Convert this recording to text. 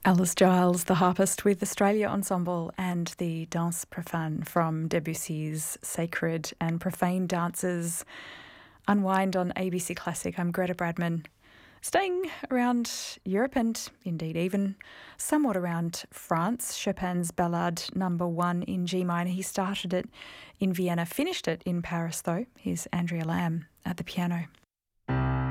Alice Giles, the harpist with Australia Ensemble, and the Danse Profane from Debussy's Sacred and Profane Dances. Unwind on ABC Classic. I'm Greta Bradman. Staying around Europe and indeed even somewhat around France, Chopin's Ballade No. 1 in G minor. He started it in Vienna, finished it in Paris though. Here's Andrea Lamb at the piano.